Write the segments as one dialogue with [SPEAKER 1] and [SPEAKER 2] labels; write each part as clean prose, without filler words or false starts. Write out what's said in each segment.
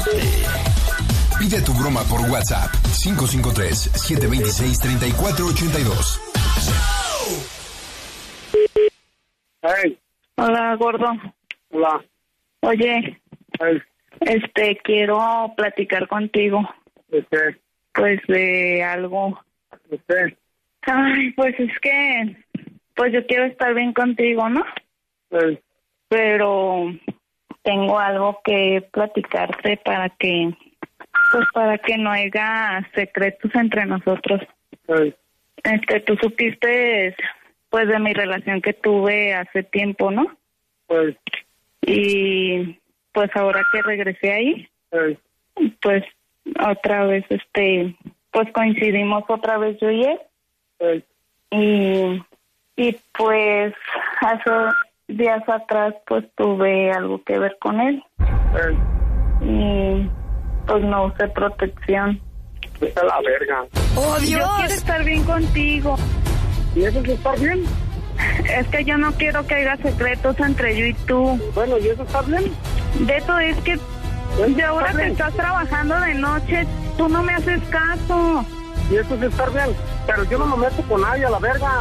[SPEAKER 1] Pide tu broma por WhatsApp 553-726-3482.
[SPEAKER 2] Hey.
[SPEAKER 3] Hola, gordo.
[SPEAKER 2] Hola.
[SPEAKER 3] Oye,
[SPEAKER 2] Hey.
[SPEAKER 3] Quiero platicar contigo.
[SPEAKER 2] ¿De qué?
[SPEAKER 3] Pues de algo.
[SPEAKER 2] ¿De qué?
[SPEAKER 3] Ay, pues es que, pues yo quiero estar bien contigo, ¿no?
[SPEAKER 2] Hey.
[SPEAKER 3] Pero tengo algo que platicarte para que no haya secretos entre nosotros.
[SPEAKER 2] Hey.
[SPEAKER 3] Tú supiste, pues, de mi relación que tuve hace tiempo, ¿no?
[SPEAKER 2] Hey.
[SPEAKER 3] Y pues ahora que regresé ahí,
[SPEAKER 2] Hey.
[SPEAKER 3] pues otra vez, pues coincidimos otra vez yo y él.
[SPEAKER 2] Hey.
[SPEAKER 3] Y pues hace días atrás pues tuve algo que ver con él.
[SPEAKER 2] Hey.
[SPEAKER 3] Y pues no usé protección.
[SPEAKER 2] Vete a la verga.
[SPEAKER 4] ¡Oh, Dios!
[SPEAKER 3] Yo quiero estar bien contigo.
[SPEAKER 2] ¿Y eso es estar bien?
[SPEAKER 3] Es que yo no quiero que haya secretos entre yo y tú.
[SPEAKER 2] Bueno, ¿y eso está bien?
[SPEAKER 3] Beto, es que de ahora que estás trabajando de noche, tú no me haces caso.
[SPEAKER 2] ¿Y eso es estar bien? Pero yo no me meto con nadie a la verga.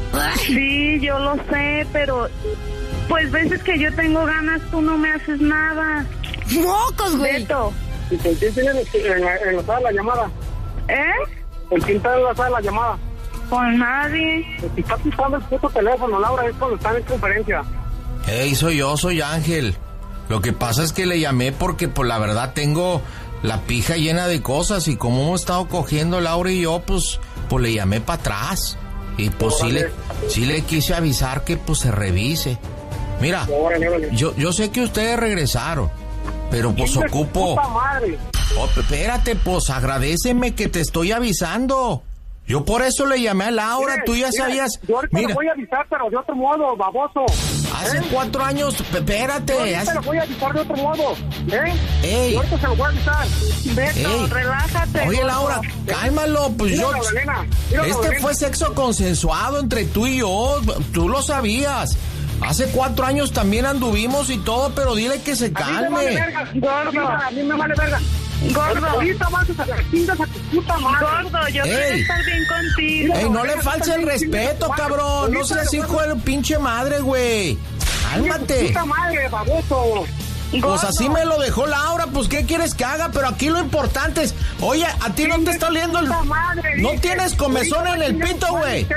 [SPEAKER 3] Sí, yo lo sé, pero pues veces que yo tengo ganas, tú no me haces nada.
[SPEAKER 4] ¡Mocos, güey!
[SPEAKER 3] Beto.
[SPEAKER 2] ¿Y con quién tienes enlazada la llamada?
[SPEAKER 3] ¿Eh?
[SPEAKER 2] ¿Con quién está enlazada la llamada?
[SPEAKER 3] Con nadie.
[SPEAKER 2] Si estás usando el puto teléfono, Laura, es cuando están en conferencia.
[SPEAKER 5] Hey, soy Ángel. Lo que pasa es que le llamé porque, pues, la verdad tengo la pija llena de cosas y como hemos estado cogiendo Laura y yo, pues le llamé para atrás. Y pues sí le quise avisar que, pues, se revise. Mira, yo sé que ustedes regresaron, pero pues ocupo...
[SPEAKER 2] ¡Puta madre!
[SPEAKER 5] Oh, espérate, pues, agradéceme que te estoy avisando. Yo por eso le llamé a Laura, tú ya sabías...
[SPEAKER 2] Yo ahorita te voy a avisar, pero de otro modo, baboso.
[SPEAKER 5] Hace 4 años, espérate.
[SPEAKER 2] Yo ahorita lo voy a avisar de otro modo,
[SPEAKER 5] Ey.
[SPEAKER 2] Yo ahorita se lo voy a avisar.
[SPEAKER 3] Beto, relájate.
[SPEAKER 5] Oye, Laura, cálmalo, pues
[SPEAKER 2] Míralo,
[SPEAKER 5] yo...
[SPEAKER 2] Elena, míralo, Elena.
[SPEAKER 5] fue sexo consensuado entre tú y yo, tú lo sabías. Hace 4 años también anduvimos y todo, pero dile que se calme.
[SPEAKER 2] A mí me vale verga, gordo. A mí me vale verga.
[SPEAKER 3] Gordo.
[SPEAKER 2] Ahorita vas a sacar chingas a tu puta madre.
[SPEAKER 3] Gordo, yo quiero estar bien contigo.
[SPEAKER 5] Ey, no le false el respeto, cabrón. No seas hijo de pinche madre, güey. Cálmate.
[SPEAKER 2] Puta madre, baboso.
[SPEAKER 5] Pues así me lo dejó Laura, pues ¿qué quieres que haga? Pero aquí lo importante es, oye, a ti no te está oliendo el... No tienes comezón en el pito, güey.